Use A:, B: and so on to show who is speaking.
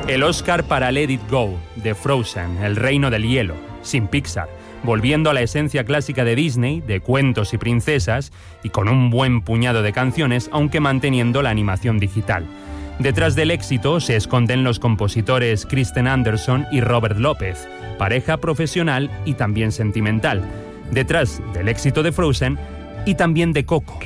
A: El Oscar para Let It Go, de Frozen, El reino del hielo, sin Pixar, volviendo a la esencia clásica de Disney, de cuentos y princesas, y con un buen puñado de canciones, aunque manteniendo la animación digital. Detrás del éxito se esconden los compositores Kristen Anderson y Robert López, pareja profesional y también sentimental. Detrás del éxito de Frozen y también de Coco.